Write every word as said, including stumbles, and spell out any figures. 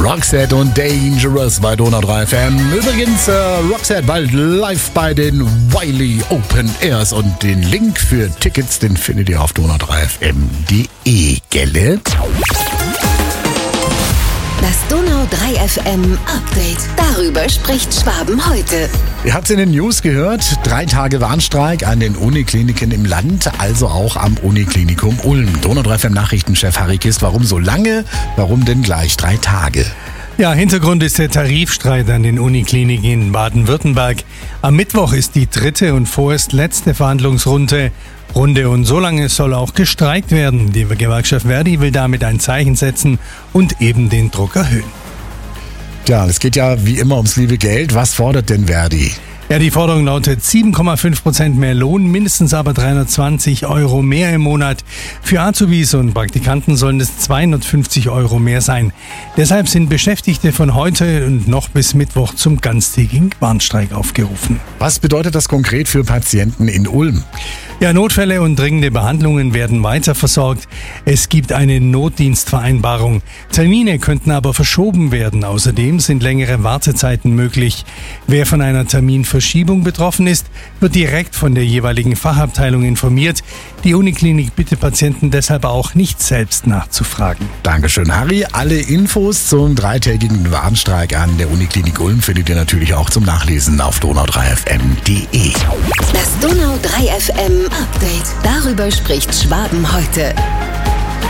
Roxette und Dangerous bei Donau drei F M. Übrigens, äh, Roxette bald live bei den Wiley Open Airs und den Link für Tickets, den findet ihr auf donau drei f m punkt de, gelle? Das Donau drei F M Update. Darüber spricht Schwaben heute. Ihr habt es in den News gehört, drei Tage Warnstreik an den Unikliniken im Land, also auch am Uniklinikum Ulm. Donau drei F M Nachrichtenchef Harry Kist, warum so lange? Warum denn gleich drei Tage? Ja, Hintergrund ist der Tarifstreit an den Unikliniken in Baden-Württemberg. Am Mittwoch ist die dritte und vorerst letzte Verhandlungsrunde. Runde und so lange soll auch gestreikt werden. Die Gewerkschaft Verdi will damit ein Zeichen setzen und eben den Druck erhöhen. Ja, es geht ja wie immer ums liebe Geld. Was fordert denn Verdi? Ja, die Forderung lautet sieben Komma fünf Prozent mehr Lohn, mindestens aber dreihundertzwanzig Euro mehr im Monat. Für Azubis und Praktikanten sollen es zweihundertfünfzig Euro mehr sein. Deshalb sind Beschäftigte von heute und noch bis Mittwoch zum ganztägigen Warnstreik aufgerufen. Was bedeutet das konkret für Patienten in Ulm? Ja, Notfälle und dringende Behandlungen werden weiter versorgt. Es gibt eine Notdienstvereinbarung. Termine könnten aber verschoben werden. Außerdem sind längere Wartezeiten möglich. Wer von einer Terminverschiebung betroffen ist, wird direkt von der jeweiligen Fachabteilung informiert. Die Uniklinik bittet Patienten deshalb auch nicht selbst nachzufragen. Dankeschön, Harry. Alle Infos zum dreitägigen Warnstreik an der Uniklinik Ulm findet ihr natürlich auch zum Nachlesen auf donau drei f m punkt de. Das Donau drei F M Update. Darüber spricht Schwaben heute.